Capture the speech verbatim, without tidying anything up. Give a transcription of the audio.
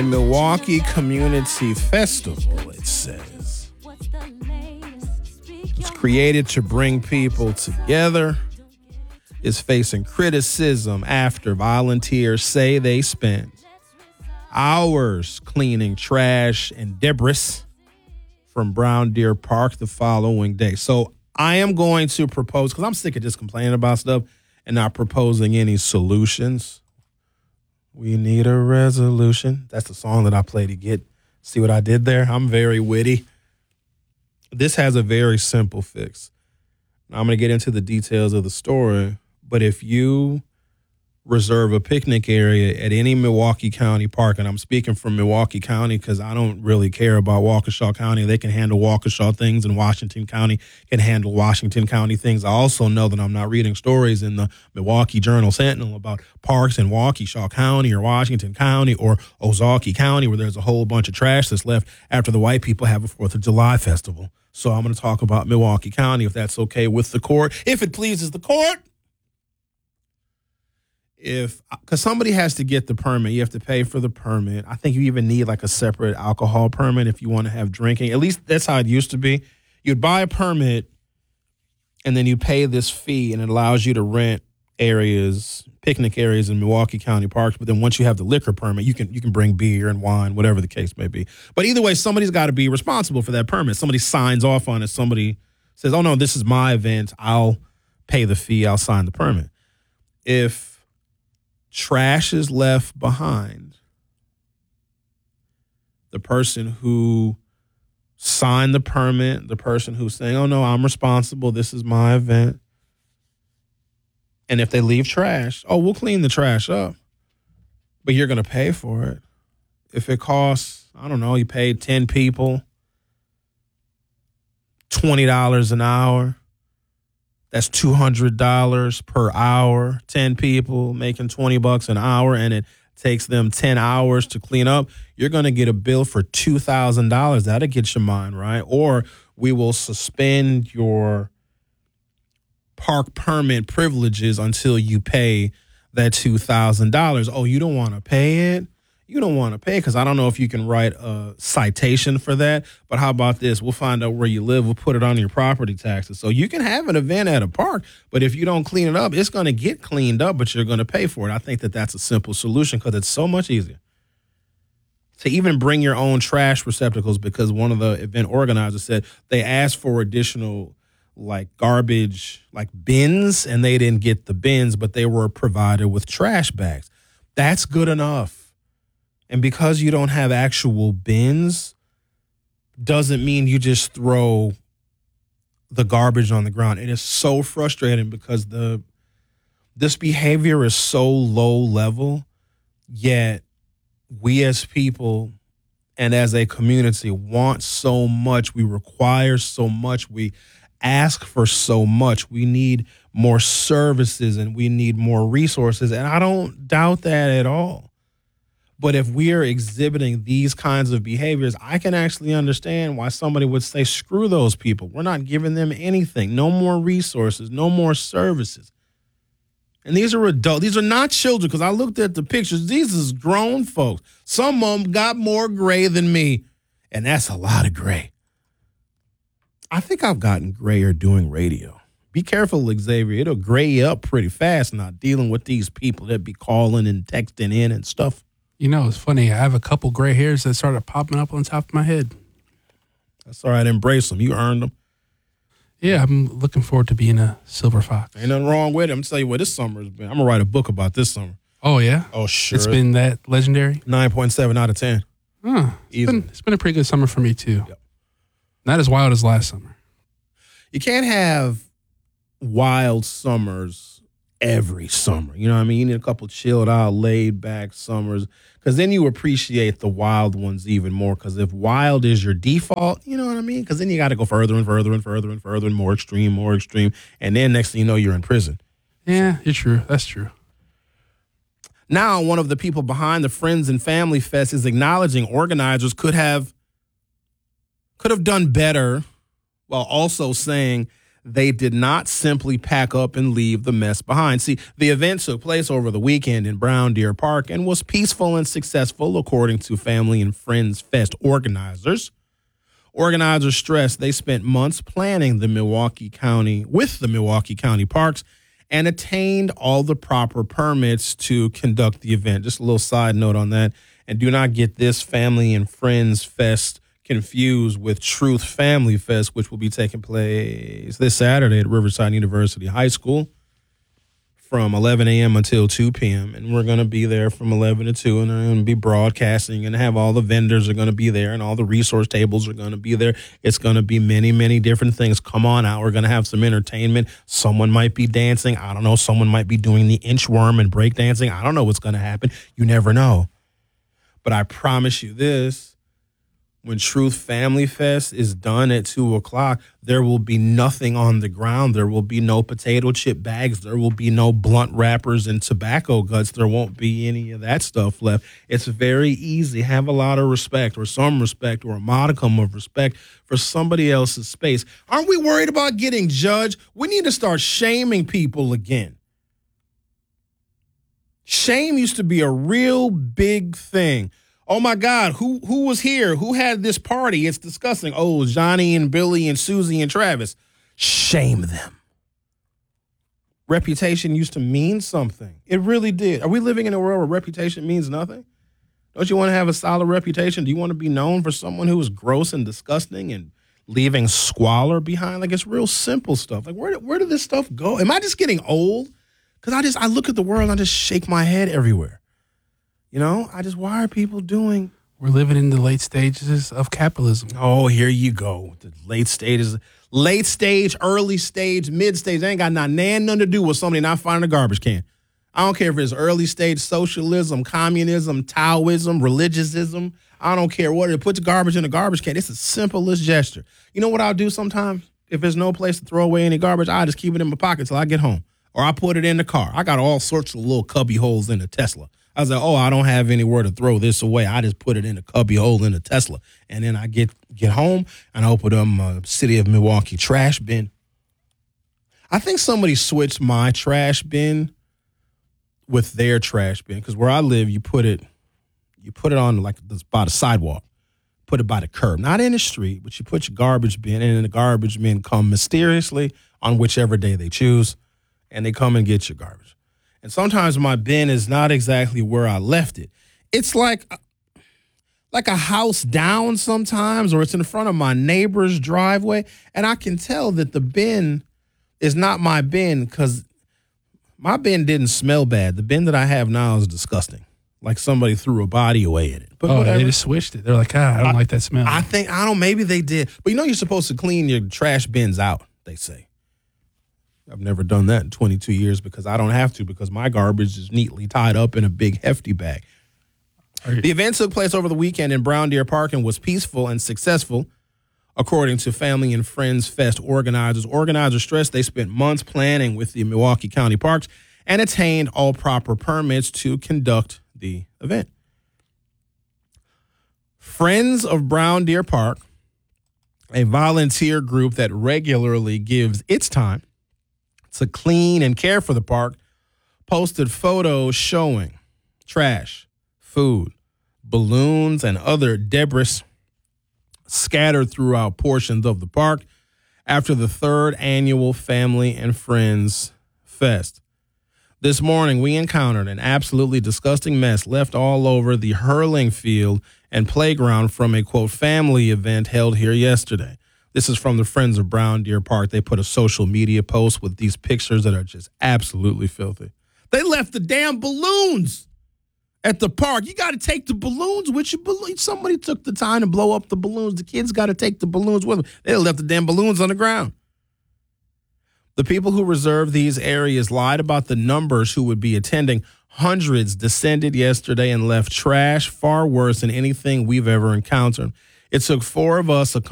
Milwaukee Community Festival, it says. It's created to bring people together. Is facing criticism after volunteers say they spent hours cleaning trash and debris from Brown Deer Park the following day. So I am going to propose, because I'm sick of just complaining about stuff and not proposing any solutions. We need a resolution. That's the song that I play to get, see what I did there? I'm very witty. This has a very simple fix. Now, I'm going to get into the details of the story, but if you reserve a picnic area at any Milwaukee County park, and I'm speaking from Milwaukee County because I don't really care about Waukesha County. They can handle Waukesha things, and Washington County can handle Washington County things. I also know that I'm not reading stories in the Milwaukee Journal Sentinel about parks in Waukesha County or Washington County or Ozaukee County where there's a whole bunch of trash that's left after the white people have a fourth of July festival. So I'm going to talk about Milwaukee County, if that's okay with the court, if it pleases the court. If, because somebody has to get the permit, you have to pay for the permit. I think you even need like a separate alcohol permit if you want to have drinking. At least that's how it used to be. You'd buy a permit and then you pay this fee, and it allows you to rent areas, picnic areas in Milwaukee County parks. But then once you have the liquor permit, you can you can bring beer and wine, whatever the case may be. But either way, somebody's got to be responsible for that permit. Somebody signs off on it. Somebody says, oh, no, this is my event. I'll pay the fee. I'll sign the permit. If trash is left behind, the person who signed the permit, the person who's saying, oh, no, I'm responsible, this is my event. And if they leave trash, oh, we'll clean the trash up, but you're going to pay for it. If it costs, I don't know, you paid ten people twenty dollars an hour. That's two hundred dollars per hour, ten people making twenty bucks an hour, and it takes them ten hours to clean up. You're going to get a bill for two thousand dollars. That'll get your mind right. Or we will suspend your park permit privileges until you pay that two thousand dollars. Oh, you don't want to pay it? You don't want to pay because I don't know if you can write a citation for that. But how about this? We'll find out where you live. We'll put it on your property taxes. So you can have an event at a park, but if you don't clean it up, it's going to get cleaned up, but you're going to pay for it. I think that that's a simple solution because it's so much easier to even bring your own trash receptacles, because one of the event organizers said they asked for additional like garbage, like bins, and they didn't get the bins, but they were provided with trash bags. That's good enough. And because you don't have actual bins doesn't mean you just throw the garbage on the ground. It is so frustrating because the this behavior is so low level, yet we as people and as a community want so much. We require so much. We ask for so much. We need more services and we need more resources. And I don't doubt that at all. But if we are exhibiting these kinds of behaviors, I can actually understand why somebody would say, screw those people. We're not giving them anything. No more resources, no more services. And these are adults. These are not children, because I looked at the pictures. These is grown folks. Some of them got more gray than me, and that's a lot of gray. I think I've gotten grayer doing radio. Be careful, Xavier. It'll gray you up pretty fast not dealing with these people that be calling and texting in and stuff. You know, it's funny. I have a couple gray hairs that started popping up on top of my head. That's all right. Embrace them. You earned them. Yeah, I'm looking forward to being a silver fox. Ain't nothing wrong with it. I'm going to tell you what this summer has been. I'm going to write a book about this summer. Oh, yeah? Oh, sure. It's been that legendary? nine point seven out of ten. Huh. It's been, it's been a pretty good summer for me, too. Yep. Not as wild as last summer. You can't have wild summers every summer. You know what I mean? You need a couple chilled out, laid back summers, because then you appreciate the wild ones even more. Because if wild is your default, you know what I mean? Because then you got to go further and further and further and further and more extreme, more extreme. And then next thing you know, you're in prison. Yeah, you're true. That's true. Now, one of the people behind the Friends and Family Fest is acknowledging organizers could have could have done better, while also saying They did not simply pack up and leave the mess behind. See, the event took place over the weekend in Brown Deer Park and was peaceful and successful, according to Family and Friends Fest organizers. Organizers stressed they spent months planning the Milwaukee County with the Milwaukee County Parks and attained all the proper permits to conduct the event. Just a little side note on that. And do not get this Family and Friends Fest confused with Truth Family Fest, which will be taking place this Saturday at Riverside University High School from eleven a.m. until two p.m. And we're going to be there from eleven to two, and they're going to be broadcasting and have all the vendors are going to be there and all the resource tables are going to be there. It's going to be many, many different things. Come on out. We're going to have some entertainment. Someone might be dancing. I don't know. Someone might be doing the inchworm and breakdancing. I don't know what's going to happen. You never know. But I promise you this. When Truth Family Fest is done at two o'clock, there will be nothing on the ground. There will be no potato chip bags. There will be no blunt wrappers and tobacco guts. There won't be any of that stuff left. It's very easy. Have a lot of respect or some respect or a modicum of respect for somebody else's space. Aren't we worried about getting judged? We need to start shaming people again. Shame used to be a real big thing. Oh, my God, who who was here? Who had this party? It's disgusting. Oh, Johnny and Billy and Susie and Travis. Shame them. Reputation used to mean something. It really did. Are we living in a world where reputation means nothing? Don't you want to have a solid reputation? Do you want to be known for someone who is gross and disgusting and leaving squalor behind? Like, it's real simple stuff. Like, where, where did this stuff go? Am I just getting old? Because I just I look at the world and I just shake my head everywhere. You know, I just, why are people doing? We're living in the late stages of capitalism. Oh, here you go. The late stages, late stage, early stage, mid stage. They ain't got not nan nothing to do with somebody not finding a garbage can. I don't care if it's early stage socialism, communism, Taoism, religiousism. I don't care what it is. Put the garbage in the garbage can. It's the simplest gesture. You know what I'll do sometimes? If there's no place to throw away any garbage, I just keep it in my pocket till I get home. Or I put it in the car. I got all sorts of little cubby holes in the Tesla. I was like, oh, I don't have anywhere to throw this away. I just put it in a cubby hole in a Tesla. And then I get get home and I open up my City of Milwaukee trash bin. I think somebody switched my trash bin with their trash bin. Because where I live, you put it you put it on like by the sidewalk. Put it by the curb. Not in the street, but you put your garbage bin, and then the garbage men come mysteriously on whichever day they choose, and they come and get your garbage. And sometimes my bin is not exactly where I left it. It's like, like a house down sometimes, or it's in front of my neighbor's driveway. And I can tell that the bin is not my bin because my bin didn't smell bad. The bin that I have now is disgusting. Like somebody threw a body away in it. But oh, whatever. They just switched it. They're like, ah, I don't I, like that smell. I think, I don't, maybe they did. But you know you're supposed to clean your trash bins out, they say. I've never done that in twenty-two years because I don't have to because my garbage is neatly tied up in a big hefty bag. The event took place over the weekend in Brown Deer Park and was peaceful and successful, according to Family and Friends Fest organizers. Organizers stressed they spent months planning with the Milwaukee County Parks and attained all proper permits to conduct the event. Friends of Brown Deer Park, a volunteer group that regularly gives its time to clean and care for the park, posted photos showing trash, food, balloons, and other debris scattered throughout portions of the park after the third annual Family and Friends Fest. This morning, we encountered an absolutely disgusting mess left all over the hurling field and playground from a, quote, family event held here yesterday. This is from the Friends of Brown Deer Park. They put a social media post with these pictures that are just absolutely filthy. They left the damn balloons at the park. You got to take the balloons with you. Somebody took the time to blow up the balloons. The kids got to take the balloons with them. They left the damn balloons on the ground. The people who reserved these areas lied about the numbers who would be attending. Hundreds descended yesterday and left trash far worse than anything we've ever encountered. It took four of us a